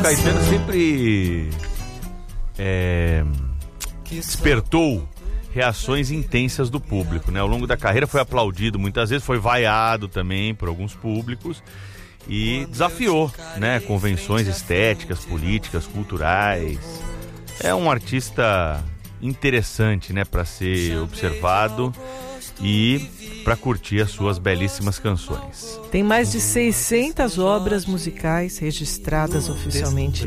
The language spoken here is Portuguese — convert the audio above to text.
Caetano sempre despertou reações intensas do público, né? Ao longo da carreira foi aplaudido muitas vezes, foi vaiado também por alguns públicos e desafiou, né, convenções estéticas, políticas, culturais. É um artista interessante, né, para ser observado e para curtir as suas belíssimas canções. Tem mais de 600 obras musicais registradas oficialmente